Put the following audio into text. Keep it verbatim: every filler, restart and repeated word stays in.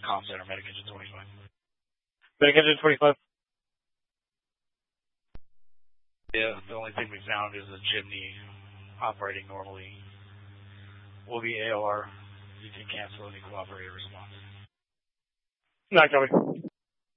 comm center, Medic Engine twenty-five. Medic Engine twenty-five. Yeah, the only thing we found is a chimney operating normally. Will be A O R. You can cancel any cooperator response. Not coming.